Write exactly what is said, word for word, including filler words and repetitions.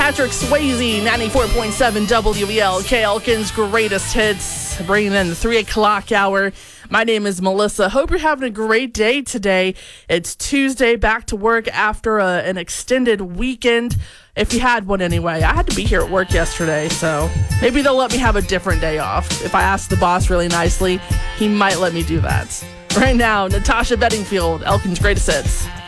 Patrick Swayze, ninety-four point seven W E L K, Elkin's greatest hits, bringing in the three o'clock hour. My name is Melissa. Hope you're having a great day today. It's Tuesday, back to work after a, an extended weekend. If you had one anyway. I had to be here at work yesterday, so maybe they'll let me have a different day off. If I ask the boss really nicely, he might let me do that. Right now, Natasha Bedingfield, Elkin's greatest hits.